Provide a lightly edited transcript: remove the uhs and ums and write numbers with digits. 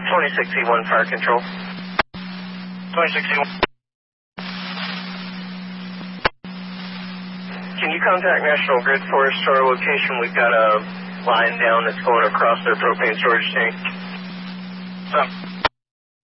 26E1 Fire Control. 26E1. Can you contact National Grid for us to our location? We've got a line down that's going across their propane storage tank.